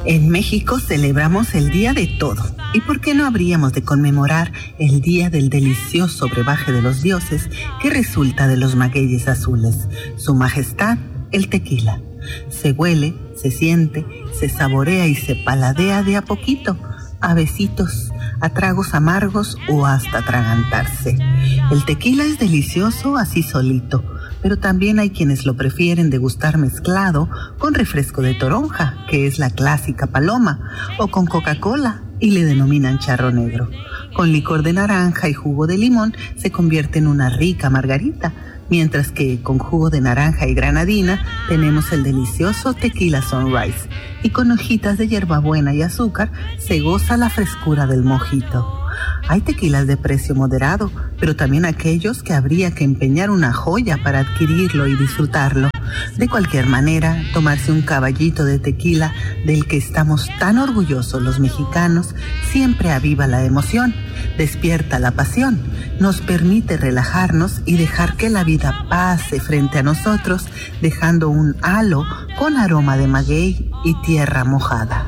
En México celebramos el Día de Todo. ¿Y por qué no habríamos de conmemorar el Día del delicioso brebaje de los dioses que resulta de los magueyes azules? Su majestad, el tequila. Se huele, se siente, se saborea y se paladea de a poquito, a besitos, a tragos amargos o hasta atragantarse. El tequila es delicioso así solito, pero también hay quienes lo prefieren degustar mezclado con refresco de toronja, que es la clásica paloma, o con Coca-Cola, y le denominan charro negro. Con licor de naranja y jugo de limón se convierte en una rica margarita, mientras que con jugo de naranja y granadina tenemos el delicioso tequila sunrise, y con hojitas de hierbabuena y azúcar se goza la frescura del mojito. Hay tequilas de precio moderado, pero también aquellos que habría que empeñar una joya para adquirirlo y disfrutarlo. De cualquier manera, tomarse un caballito de tequila del que estamos tan orgullosos los mexicanos siempre aviva la emoción, despierta la pasión, nos permite relajarnos y dejar que la vida pase frente a nosotros, dejando un halo con aroma de maguey y tierra mojada.